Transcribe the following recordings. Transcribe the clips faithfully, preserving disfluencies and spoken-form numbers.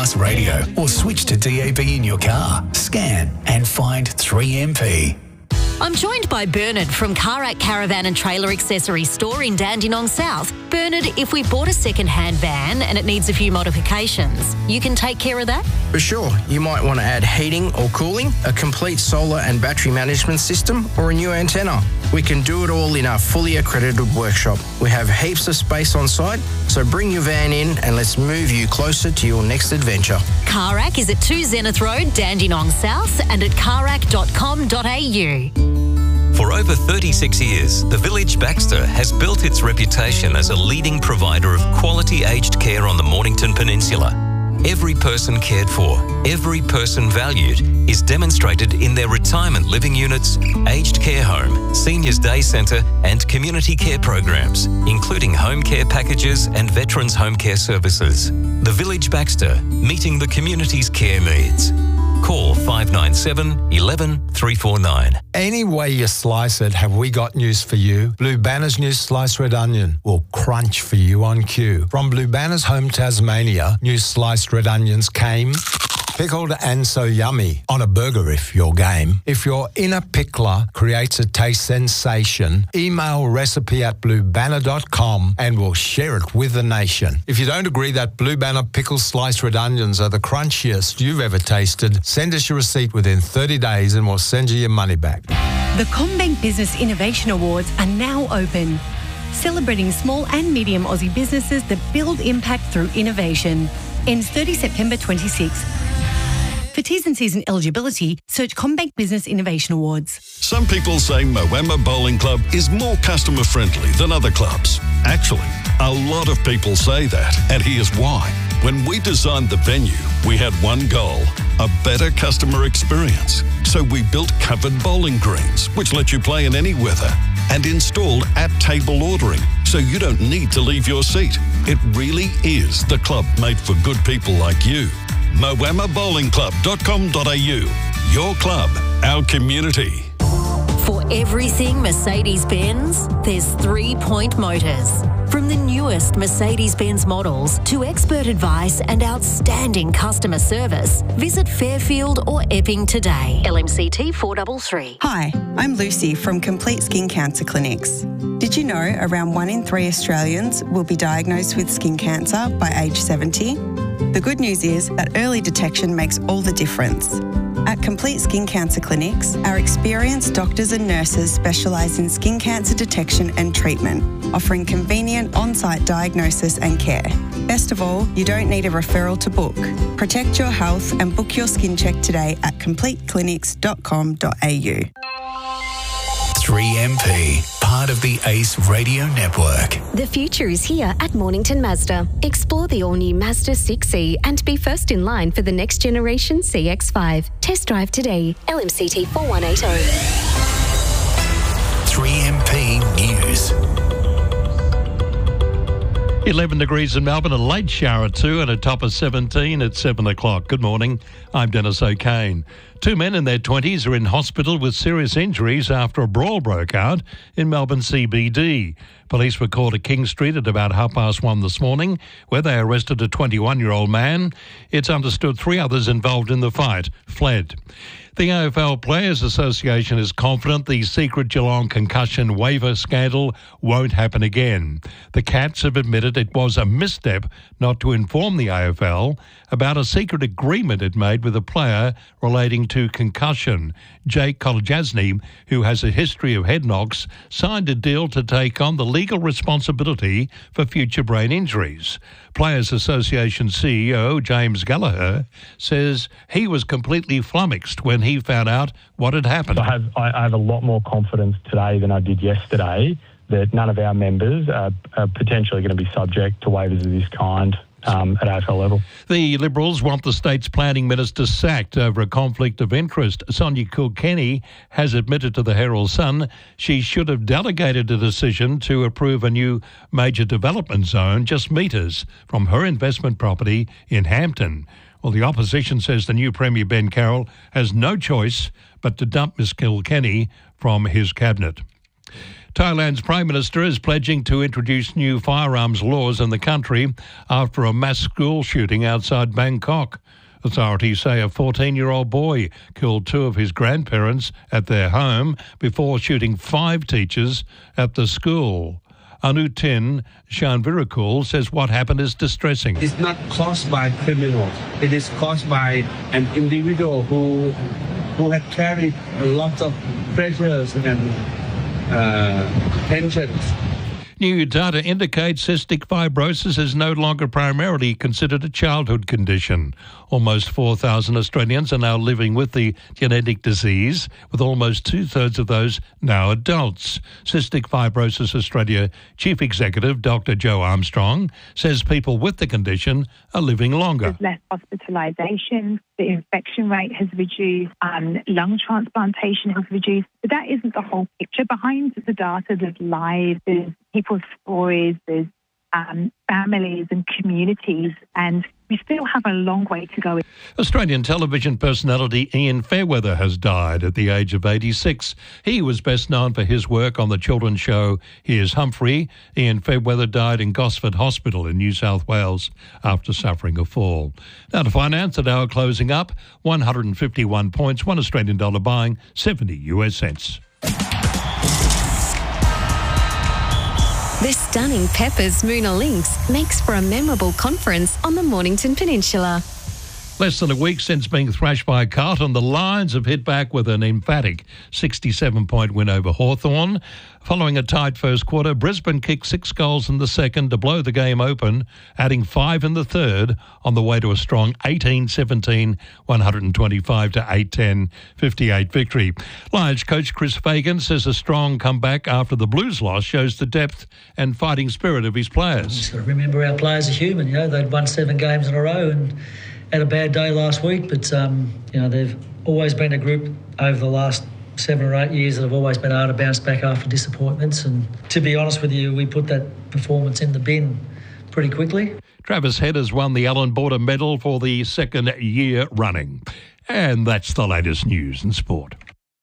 Plus Radio or switch to D A B in your car. Scan and find three M P. I'm joined by Bernard from Carac Caravan and Trailer Accessory Store in Dandenong South. Bernard, if we bought a second-hand van and it needs a few modifications, you can take care of that? For sure. You might want to add heating or cooling, a complete solar and battery management system, or a new antenna. We can do it all in our fully accredited workshop. We have heaps of space on site, so bring your van in and let's move you closer to your next adventure. Carac is at two Zenith Road, Dandenong South, and at carac dot com dot a u. For over thirty-six years, the Village Baxter has built its reputation as a leading provider of quality aged care on the Mornington Peninsula. Every person cared for, every person valued is demonstrated in their retirement living units, aged care home, seniors day centre and community care programs, including home care packages and veterans home care services. The Village Baxter, meeting the community's care needs. Call five nine seven, one one, three four nine. Any way you slice it, have we got news for you? Blue Banner's new sliced red onion will crunch for you on cue. From Blue Banner's home Tasmania, new sliced red onions came pickled and so yummy on a burger if you're game. If your inner pickler creates a taste sensation, email recipe at blue banner dot com and we'll share it with the nation. If you don't agree that Blue Banner pickled sliced red onions are the crunchiest you've ever tasted, send us your receipt within thirty days and we'll send you your money back. The CommBank Business Innovation Awards are now open, celebrating small and medium Aussie businesses that build impact through innovation. Ends thirtieth September twenty-sixth. For T's and C's and eligibility, search CommBank Business Innovation Awards. Some people say Moama Bowling Club is more customer friendly than other clubs. Actually, a lot of people say that, and here's why. When we designed the venue, we had one goal, a better customer experience. So we built covered bowling greens, which let you play in any weather, and installed at-table ordering, so you don't need to leave your seat. It really is the club made for good people like you. moama bowling club dot com dot a u. Your club, our community. For everything Mercedes-Benz, there's Three Point Motors. From the newest Mercedes-Benz models to expert advice and outstanding customer service, visit Fairfield or Epping today. L M C T four three three. Hi, I'm Lucy from Complete Skin Cancer Clinics. Did you know around one in three Australians will be diagnosed with skin cancer by age seventy? The good news is that early detection makes all the difference. At Complete Skin Cancer Clinics, our experienced doctors and nurses specialise in skin cancer detection and treatment, offering convenient on-site diagnosis and care. Best of all, you don't need a referral to book. Protect your health and book your skin check today at complete clinics dot com dot a u. three M P, part of the Ace Radio Network. The future is here at Mornington Mazda. Explore the all-new Mazda six E and be first in line for the next generation C X five. Test drive today. L M C T four one eight zero. three M P News. eleven degrees in Melbourne, a late shower too, and a top of seventeen at seven o'clock. Good morning, I'm Dennis O'Kane. Two men in their twenties are in hospital with serious injuries after a brawl broke out in Melbourne C B D. Police were called to King Street at about half past one this morning, where they arrested a twenty-one-year-old man. It's understood three others involved in the fight fled. The A F L Players Association is confident the secret Geelong concussion waiver scandal won't happen again. The Cats have admitted it was a misstep not to inform the A F L about a secret agreement it made with a player relating to concussion. Jake Kolodjasny, who has a history of head knocks, signed a deal to take on the legal responsibility for future brain injuries. Players Association C E O James Gallagher says he was completely flummoxed when he found out what had happened. I have, I have a lot more confidence today than I did yesterday that none of our members are, are potentially going to be subject to waivers of this kind um, at A F L level. The Liberals want the state's planning minister sacked over a conflict of interest. Sonia Kilkenny has admitted to the Herald Sun she should have delegated a decision to approve a new major development zone just metres from her investment property in Hampton. Well, the opposition says the new Premier Ben Carroll has no choice but to dump Miss Kilkenny from his cabinet. Thailand's Prime Minister is pledging to introduce new firearms laws in the country after a mass school shooting outside Bangkok. Authorities say a fourteen-year-old boy killed two of his grandparents at their home before shooting five teachers at the school. Anutin Shanvirakul says what happened is distressing. It's not caused by criminals. It is caused by an individual who who had carried a lot of pressures and uh, tensions. New data indicates cystic fibrosis is no longer primarily considered a childhood condition. Almost four thousand Australians are now living with the genetic disease, with almost two-thirds of those now adults. Cystic Fibrosis Australia Chief Executive Doctor Joe Armstrong says people with the condition are living longer. There's less hospitalisation, the infection rate has reduced, um, lung transplantation has reduced. But that isn't the whole picture. Behind the data, there's lives, there's people's stories, there's um, families and communities, and we still have a long way to go. Australian television personality Ian Fairweather has died at the age of eighty-six. He was best known for his work on the children's show Here's Humphrey. Ian Fairweather died in Gosford Hospital in New South Wales after suffering a fall. Now to finance, at our closing up, one hundred fifty-one points, one Australian dollar buying, seventy U S cents. The stunning Peppers Moona Lynx makes for a memorable conference on the Mornington Peninsula. Less than a week since being thrashed by Carlton, the Lions have hit back with an emphatic sixty-seven point win over Hawthorn. Following a tight first quarter, Brisbane kicked six goals in the second to blow the game open, adding five in the third on the way to a strong eighteen seventeen, one twenty-five to eight ten, fifty-eight victory. Lions coach Chris Fagan says a strong comeback after the Blues loss shows the depth and fighting spirit of his players. Just got to remember our players are human. You know, they'd won seven games in a row and had a bad day last week, but um, you know, they've always been a group over the last seven or eight years that have always been able to bounce back after disappointments. And to be honest with you, we put that performance in the bin pretty quickly. Travis Head has won the Allan Border Medal for the second year running. And that's the latest news and sport.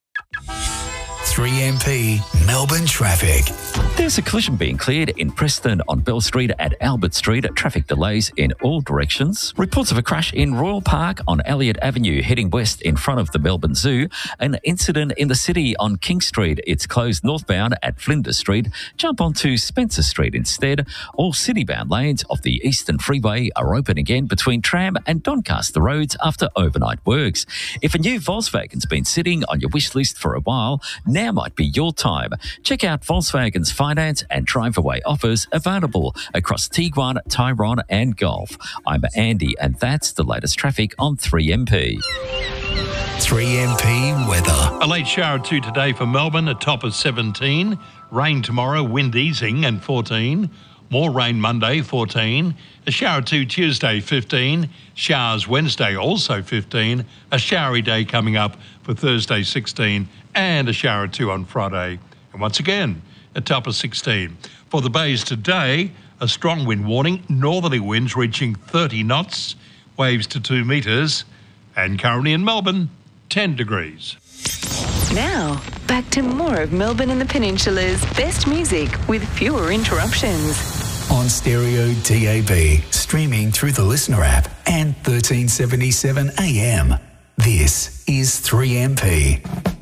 three M P Melbourne traffic. There's a collision being cleared in Preston on Bell Street at Albert Street. Traffic delays in all directions. Reports of a crash in Royal Park on Elliott Avenue heading west in front of the Melbourne Zoo. An incident in the city on King Street. It's closed northbound at Flinders Street. Jump onto Spencer Street instead. All city-bound lanes of the Eastern Freeway are open again between Tram and Doncaster roads after overnight works. If a new Volkswagen's been sitting on your wish list for a while, now might be your time. Check out Volkswagen's finance and drive-away offers available across Tiguan, Tyrone and Golf. I'm Andy and that's the latest traffic on three M P. three M P weather. A late shower or two today for Melbourne, a top of seventeen. Rain tomorrow, wind easing and fourteen. More rain Monday, fourteen. A shower or two Tuesday, fifteen. Showers Wednesday, also fifteen. A showery day coming up for Thursday, sixteen. And a shower or two on Friday. And once again, a top of sixteen. For the bays today, a strong wind warning. Northerly winds reaching thirty knots. Waves to two metres. And currently in Melbourne, ten degrees. Now, back to more of Melbourne and the Peninsula's best music with fewer interruptions. On stereo D A B, streaming through the Listener app and thirteen seventy-seven A M. This is three M P.